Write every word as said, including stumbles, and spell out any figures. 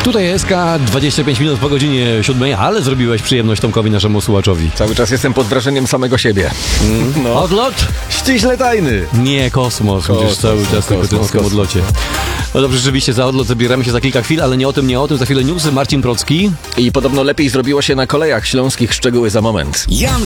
Tutaj S K, dwadzieścia pięć minut po godzinie siódmej, ale zrobiłeś przyjemność Tomkowi, naszemu słuchaczowi. Cały czas jestem pod wrażeniem samego siebie. Mm. No. Odlot? Ściśle tajny. Nie, kosmos. Kosmos, Będziesz cały czas tylko kosmos, w tym odlocie. No dobrze, rzeczywiście za odlot zabieramy się za kilka chwil, ale nie o tym, nie o tym. Za chwilę newsy, Marcin Procki. I podobno lepiej zrobiło się na kolejach śląskich, szczegóły za moment. Jan